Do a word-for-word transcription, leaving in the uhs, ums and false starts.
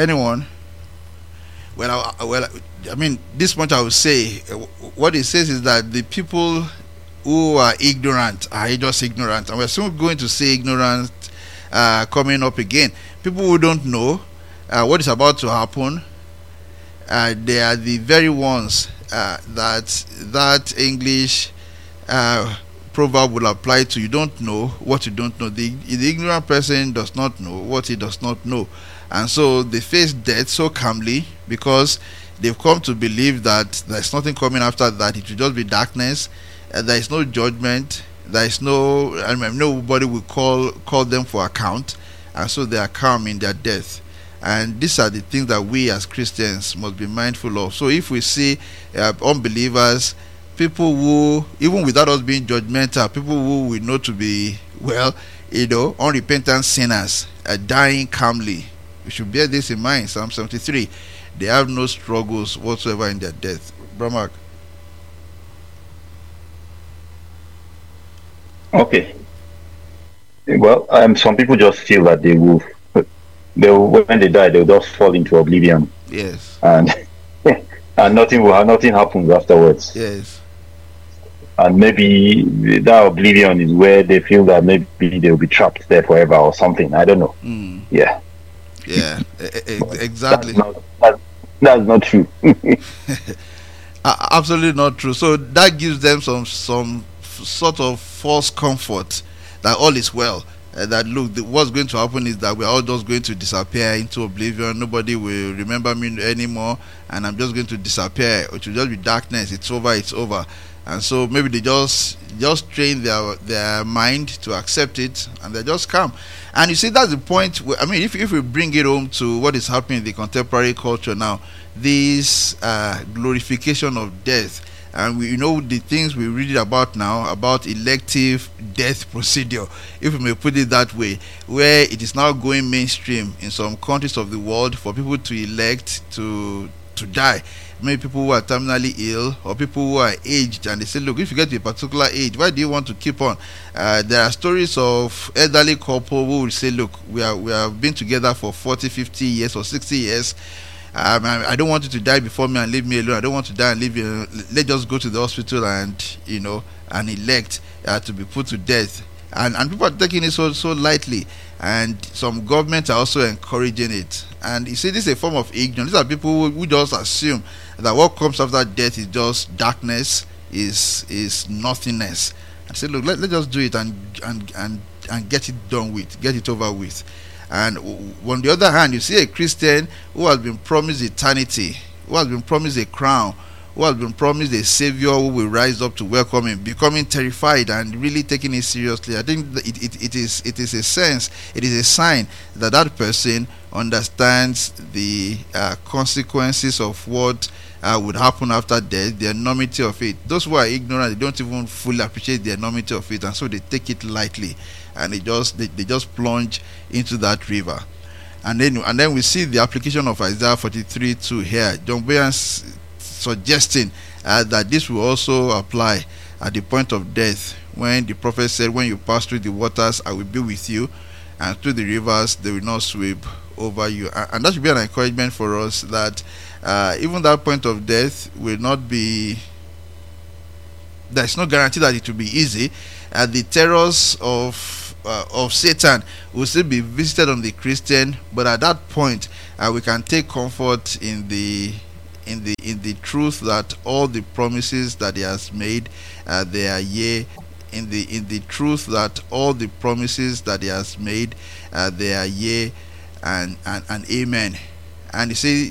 Anyone? Well, I, well, I mean, this point I would say, uh, what it says is that the people who are ignorant are just ignorant, and we're soon going to say ignorant uh, coming up again. People who don't know uh, what is about to happen, uh, they are the very ones uh, that that English uh, proverb will apply to. You don't know what you don't know. The, the ignorant person does not know what he does not know, and so they face death so calmly because they've come to believe that there's nothing coming after that. It will just be darkness. Uh, there is no judgment. There is no, I mean, nobody will call call them for account, and so they are calm in their death. And these are the things that we as Christians must be mindful of. So if we see uh, unbelievers, people who, even without us being judgmental, people who we know to be, well, you know, unrepentant sinners, uh, dying calmly, we should bear this in mind. Psalm seventy-three, they have no struggles whatsoever in their death. Brahmak. Okay. Well, um, some people just feel that they will, they will, when they die, they'll just fall into oblivion. Yes. And and nothing will, nothing happens afterwards. Yes. And maybe that oblivion is where they feel that maybe they'll be trapped there forever or something. I don't know. Mm. Yeah. Yeah. e- e- exactly. That's not, that, that's not true. Uh, absolutely not true. So that gives them some some f- sort of false comfort that all is well. Uh, that look, the, what's going to happen is that we're all just going to disappear into oblivion. Nobody will remember me anymore, and I'm just going to disappear. It will just be darkness. It's over. It's over. And so maybe they just just train their their mind to accept it, and they just come. And you see, that's the point. Where, I mean, if if we bring it home to what is happening in the contemporary culture now, this uh, glorification of death, and we you know the things we read about now about elective death procedure, if we may put it that way, where it is now going mainstream in some countries of the world for people to elect to to die. Maybe people who are terminally ill or people who are aged, and they say, look, if you get to a particular age, why do you want to keep on? Uh, there are stories of elderly couple who will say, look, we are we have been together for forty, fifty years or sixty years. um, I, I don't want you to die before me and leave me alone. I don't want to die and leave you. Let's just go to the hospital and you know and elect uh, to be put to death. And and people are taking it so so lightly, and some governments are also encouraging it. And you see, this is a form of ignorance. These are people who, who just assume that what comes after death is just darkness, is is nothingness. And say, look, let, let's just do it and and and and get it done with, get it over with. And on the other hand, you see a Christian who has been promised eternity, who has been promised a crown, who has been promised a savior who will rise up to welcome him, becoming terrified and really taking it seriously. I think that it, it, it is it is a sense, it is a sign that that person understands the uh, consequences of what uh, would happen after death, the enormity of it. Those who are ignorant, they don't even fully appreciate the enormity of it, and so they take it lightly, and they just they, they just plunge into that river. And then and then we see the application of Isaiah forty-three two here. John Boyan suggesting uh, that this will also apply at the point of death, when the prophet said, when you pass through the waters, I will be with you, and through the rivers, they will not sweep over you. And that should be an encouragement for us, that uh, even that point of death will not be, there's no guarantee that it will be easy. Uh, the terrors of uh, of Satan will still be visited on the Christian, but at that point uh, we can take comfort in the in the in the truth that all the promises that he has made, uh, they are yea. In the in the truth that all the promises that he has made, uh, they are yea and, and and amen. And you see,